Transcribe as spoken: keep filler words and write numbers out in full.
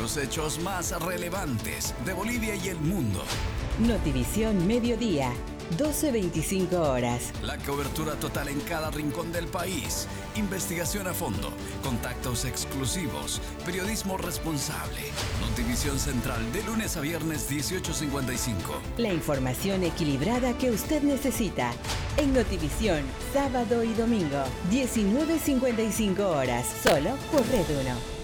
Los hechos más relevantes de Bolivia y el mundo. Notivisión Mediodía, doce veinticinco horas. La cobertura total en cada rincón del país. Investigación a fondo, contactos exclusivos, periodismo responsable. Notivisión Central de lunes a viernes dieciocho cincuenta y cinco. La información equilibrada que usted necesita. En Notivisión, sábado y domingo, diecinueve cincuenta y cinco horas, solo por Red uno.